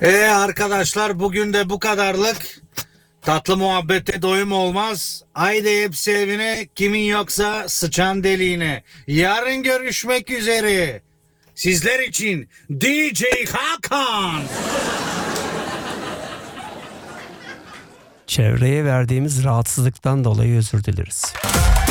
Arkadaşlar bugün de bu kadarlık. Tatlı muhabbete doyum olmaz. Haydi hepsi evine, kimin yoksa sıçan deliğine. Yarın görüşmek üzere. Sizler için DJ Hakan. Çevreye verdiğimiz rahatsızlıktan dolayı özür dileriz.